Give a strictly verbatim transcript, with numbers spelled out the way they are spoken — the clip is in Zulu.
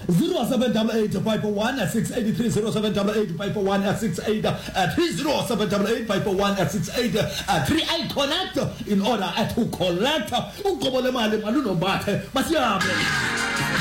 zero seven eight eight five four one six eight three zero seven eight eight five four one six eight three zero seven eight eight five four one six eight three I connect in order to collect uqobo le mali malunobathe masiyabe